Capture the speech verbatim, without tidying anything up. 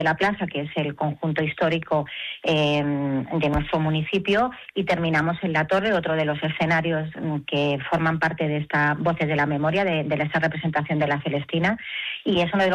de la Plaza, que es el conjunto histórico eh, de nuestro municipio, y terminamos en la Torre, otro de los escenarios que forman parte de esta Voces de la Memoria, de, de esta representación de la Celestina, y es uno de los